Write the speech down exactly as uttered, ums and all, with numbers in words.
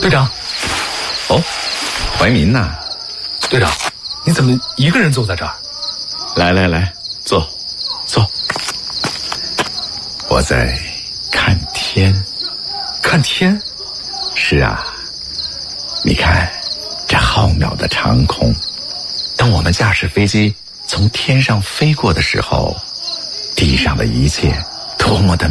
队长。 哦，怀民呐。 队长，你怎么一个人坐在这儿？ 来来来，坐，坐。我在看天。 看天？ 是啊，你看这浩渺的长空，当我们驾驶飞机从天上飞过的时候，地上的一切多么的